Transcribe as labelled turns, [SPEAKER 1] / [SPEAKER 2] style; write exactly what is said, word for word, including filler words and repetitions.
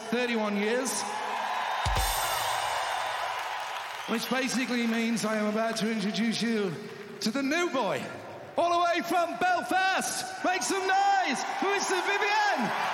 [SPEAKER 1] thirty-one years. Which basically means I am about to introduce you to the new boy, all the way from Belfast. Make some noise for Mister Vivian